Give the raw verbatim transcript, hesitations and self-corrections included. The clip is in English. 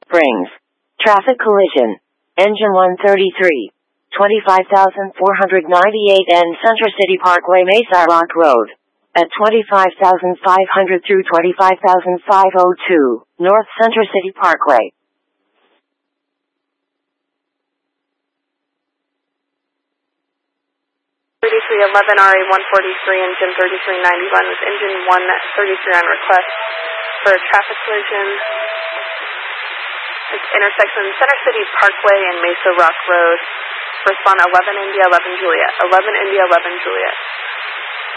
Springs. Traffic collision. Engine one thirty-three. twenty-five thousand four hundred ninety-eight N Center City Parkway, Mesa Rock Road. At twenty-five thousand five hundred through twenty-five thousand five hundred two, North Center City Parkway. thirty-three eleven R A one forty-three, engine thirty-three ninety-one with engine one thirty-three on request for a traffic collision. It's intersection Center City Parkway and Mesa Rock Road. Respond eleven India eleven Juliet. eleven India eleven Juliet.